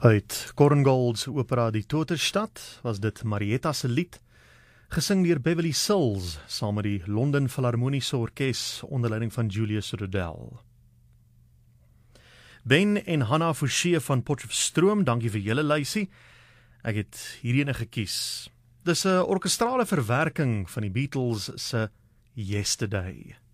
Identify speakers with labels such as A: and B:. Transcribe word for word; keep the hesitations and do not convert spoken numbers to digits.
A: Uit Korngolds opera Die Toterstad was dit Marietta se lied, gesing deur Beverly Sills saam met die London Philharmoniese Orkees onder leiding van Julius Rudel. Ben en Hanna Forshee van Potchefstroom, dankie vir julle lysie. Ek het hierdie gekies. Dis 'n orkestrale verwerking van die Beatles se Yesterday.